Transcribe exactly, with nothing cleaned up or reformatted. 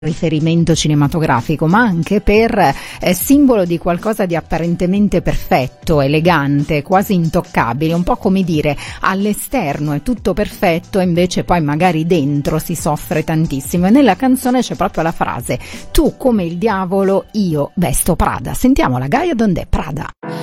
riferimento cinematografico, ma anche per eh, simbolo di qualcosa di apparentemente perfetto, elegante, quasi intoccabile, un po' come dire all'esterno è tutto perfetto e invece poi magari dentro si soffre tantissimo. E nella canzone c'è proprio la frase: tu come il diavolo, io vesto Prada. Sentiamo la Gaia Dondè, Prada.